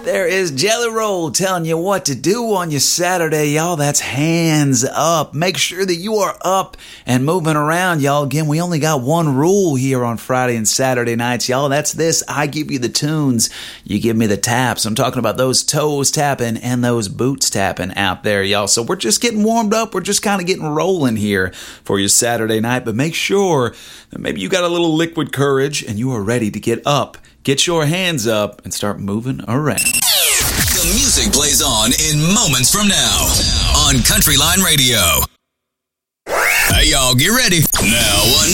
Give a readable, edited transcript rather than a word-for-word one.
There is Jelly Roll telling you what to do on your Saturday, y'all. That's hands up. Make sure that you are up and moving around, y'all. Again, we only got one rule here on Friday and Saturday nights, y'all. That's this. I give you the tunes. You give me the taps. I'm talking about those toes tapping and those boots tapping out there, y'all. So we're just getting warmed up. We're just kind of getting rolling here for your Saturday night. But make sure that maybe you got a little liquid courage and you are ready to get up. Get your hands up and start moving around. The music plays on in moments from now on Country Line Radio. Hey, y'all, get ready. Now,